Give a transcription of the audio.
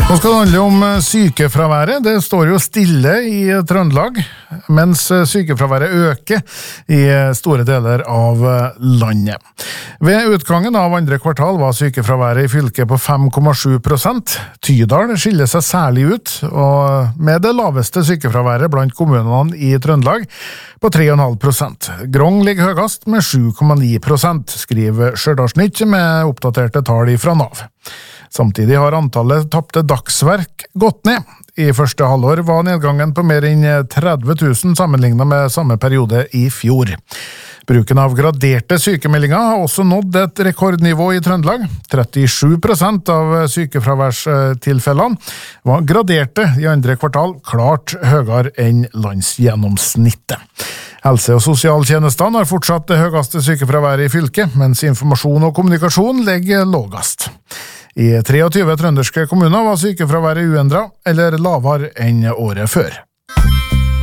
Nå skal det handle om sykefraværet. Det står jo stille i Trøndelag, mens sykefraværet øker i store deler av landet. Ved utgangen av andre kvartal var sykefraværet i fylket på 5,7%. Tydal skiller seg særlig ut, og med det laveste sykefraværet blant kommunene i Trøndelag på 3,5%. Grong ligger høyest med 7,9%, skriver Stjørdalsnytt med oppdaterte tall fra NAV. Samtidig har antallet tapte dagsverk gått ned. I første halvår var nedgangen på mer enn 30 000 sammenlignet med samme periode i fjor. Bruken av graderte sykemeldinger har også nådd et rekordnivå i Trøndelag. 37% av sykefraværstilfellene var graderte i andre kvartal, klart høyere enn landsgjennomsnittet. Helse- og sosialtjenestene har fortsatt det høyeste sykefraværet i fylket, mens informasjon og kommunikasjon ligger lavest. I 23 trønderske kommuner var sykefraværet uendret eller lavere enn året før.